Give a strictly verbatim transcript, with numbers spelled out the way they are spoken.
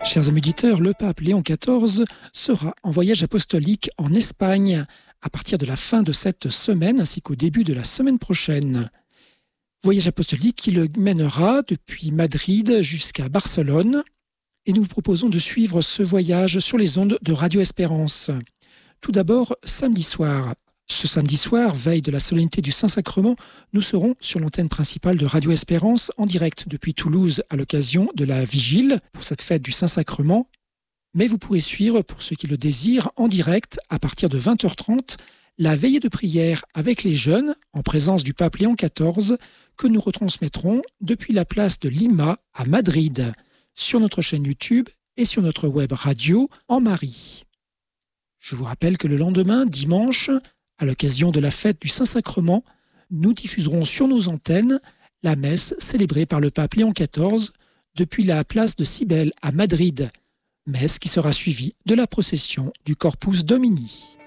Chers amis auditeurs, le pape Léon quatorze sera en voyage apostolique en Espagne à partir de la fin de cette semaine ainsi qu'au début de la semaine prochaine. Voyage apostolique qui le mènera depuis Madrid jusqu'à Barcelone et nous vous proposons de suivre ce voyage sur les ondes de Radio Espérance. Tout d'abord, samedi soir. Ce samedi soir, veille de la solennité du Saint-Sacrement, nous serons sur l'antenne principale de Radio Espérance en direct depuis Toulouse à l'occasion de la vigile pour cette fête du Saint-Sacrement. Mais vous pourrez suivre, pour ceux qui le désirent, en direct à partir de vingt heures trente, la veillée de prière avec les jeunes en présence du pape Léon quatorze que nous retransmettrons depuis la place de Lima à Madrid sur notre chaîne YouTube et sur notre web radio en Marie. Je vous rappelle que le lendemain, dimanche, à l'occasion de la fête du Saint-Sacrement, nous diffuserons sur nos antennes la messe célébrée par le pape Léon quatorze depuis la place de Cybèle à Madrid, messe qui sera suivie de la procession du Corpus Domini.